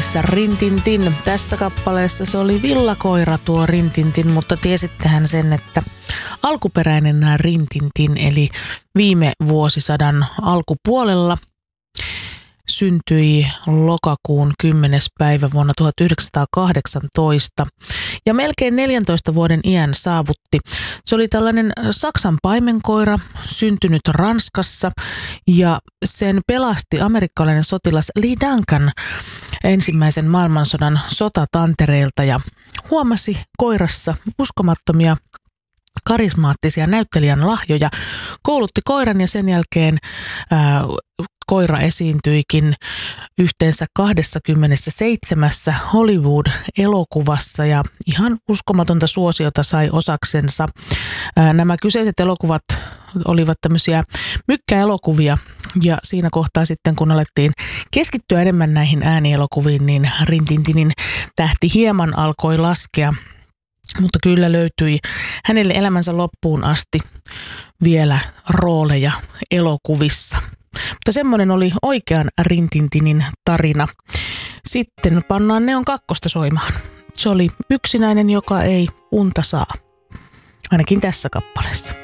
biisissä Rintintin. Tässä kappaleessa se oli villakoira tuo Rintintin, mutta tiesittehän sen, että alkuperäinen Rintintin eli viime vuosisadan alkupuolella syntyi lokakuun 10. päivä vuonna 1918 ja melkein 14 vuoden iän saavutti. Se oli tällainen Saksan paimenkoira, syntynyt Ranskassa ja sen pelasti amerikkalainen sotilas Lee Duncan ensimmäisen maailmansodan sotatantereilta ja huomasi koirassa uskomattomia karismaattisia näyttelijän lahjoja, koulutti koiran ja sen jälkeen koira esiintyikin yhteensä 27 Hollywood-elokuvassa ja ihan uskomatonta suosiota sai osaksensa. Nämä kyseiset elokuvat olivat tämmöisiä mykkäelokuvia ja siinä kohtaa sitten kun alettiin keskittyä enemmän näihin äänielokuviin, niin Rintintinin tähti hieman alkoi laskea. Mutta kyllä löytyi hänelle elämänsä loppuun asti vielä rooleja elokuvissa. Mutta semmoinen oli oikean Rintintinin tarina. Sitten pannaan Neon kakkosta soimaan. Se oli yksinäinen, joka ei unta saa. Ainakin tässä kappaleessa.